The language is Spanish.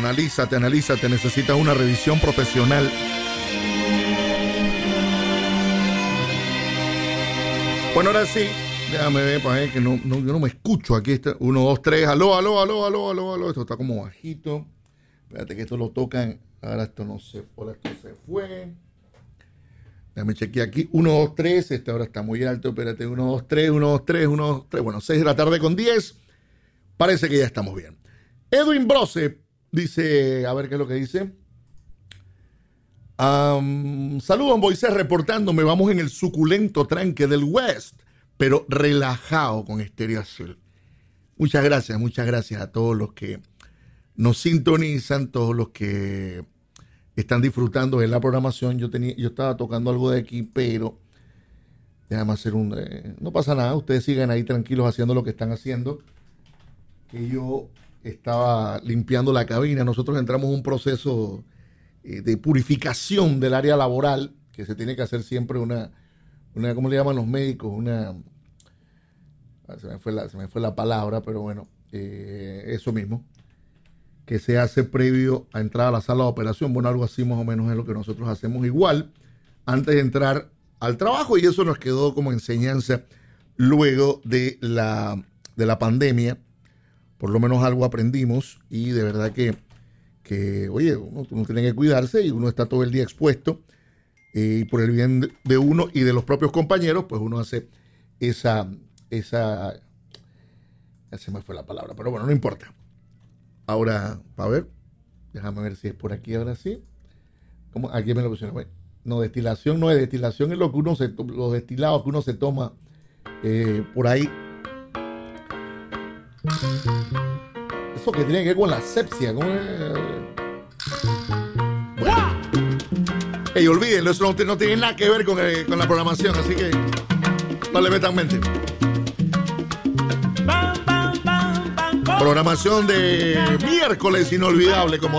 analízate, necesitas una revisión profesional. Bueno, ahora sí, déjame ver para ver que yo no me escucho aquí. Está 1, 2, 3, aló. Esto está como bajito. Espérate que esto lo tocan. Ahora esto no se fue, esto se fue. Déjame chequear aquí. 1, 2, 3. Este ahora está muy alto. Espérate, 1, 2, 3. Bueno, 6 de la tarde con 10. Parece que ya estamos bien. Edwin Brose dice, a ver qué es lo que dice. Saludos, Moisés, reportándome. Vamos en el suculento tranque del West, pero relajado con Estéreo Azul. Muchas gracias a todos los que nos sintonizan, todos los que están disfrutando de la programación. Yo estaba tocando algo de aquí, pero déjame hacer no pasa nada, ustedes sigan ahí tranquilos haciendo lo que están haciendo, que yo estaba limpiando la cabina. Nosotros entramos en un proceso de purificación del área laboral, que se tiene que hacer siempre una ¿cómo le llaman los médicos? Se me fue la palabra, pero bueno, eso mismo, que se hace previo a entrar a la sala de operación. Bueno, algo así más o menos es lo que nosotros hacemos igual antes de entrar al trabajo, y eso nos quedó como enseñanza luego de la pandemia. Por lo menos algo aprendimos, y de verdad que oye, uno tiene que cuidarse, y uno está todo el día expuesto, y por el bien de uno y de los propios compañeros, pues uno hace esa se me fue la palabra, pero bueno, no importa. Ahora, a ver, déjame ver si es por aquí, ahora sí. ¿Cómo? Aquí me lo pusieron. Bueno, no, destilación no es destilación, es lo que los destilados que uno se toma por ahí. Eso que tiene que ver con la asepsia. Bueno. Olvídenlo, eso no tiene nada que ver con la programación, así que no le metan mente. Programación de miércoles inolvidable, como